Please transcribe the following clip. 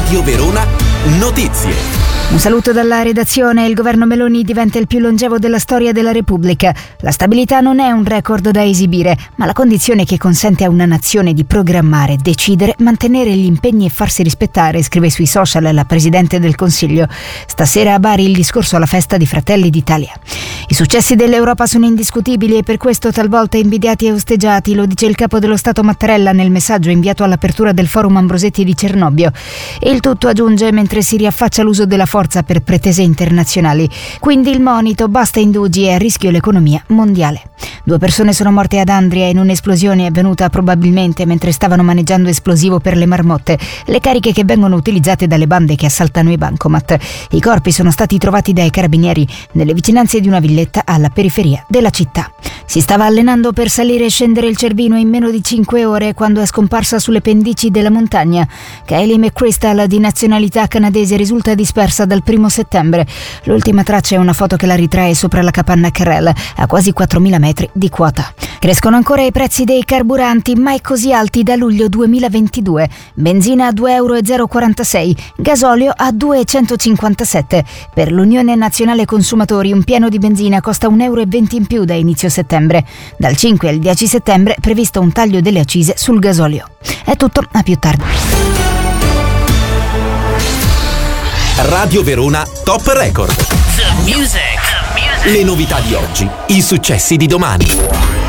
Radio Verona Notizie. Un saluto dalla redazione. Il governo Meloni diventa il più longevo della storia della Repubblica. La stabilità non è un record da esibire, ma la condizione che consente a una nazione di programmare, decidere, mantenere gli impegni e farsi rispettare, scrive sui social la Presidente del Consiglio. Stasera a Bari il discorso alla festa di Fratelli d'Italia. I successi dell'Europa sono indiscutibili e per questo talvolta invidiati e osteggiati, lo dice il capo dello Stato Mattarella nel messaggio inviato all'apertura del Forum Ambrosetti di Cernobbio. E il tutto, aggiunge, mentre si riaffaccia l'uso della forza per pretese internazionali. Quindi il monito: basta indugi, è a rischio l'economia mondiale. 2 persone sono morte ad Andria in un'esplosione avvenuta probabilmente mentre stavano maneggiando esplosivo per le marmotte, le cariche che vengono utilizzate dalle bande che assaltano i bancomat. I corpi sono stati trovati dai carabinieri nelle vicinanze di una villetta alla periferia della città. Si stava allenando per salire e scendere il Cervino in meno di 5 ore quando è scomparsa sulle pendici della montagna. Kylie McChrystal, di nazionalità canadese, risulta dispersa dal 1 settembre. L'ultima traccia è una foto che la ritrae sopra la capanna Carrel, a quasi 4.000 metri di quota. Crescono ancora i prezzi dei carburanti, mai così alti da luglio 2022. Benzina a 2,046 €, gasolio a 2,157 €. Per l'Unione Nazionale Consumatori un pieno di benzina costa 1,20 € in più da inizio settembre. Dal 5 al 10 settembre è previsto un taglio delle accise sul gasolio. È tutto, a più tardi. Radio Verona Top Record. The music. Le novità di oggi, i successi di domani.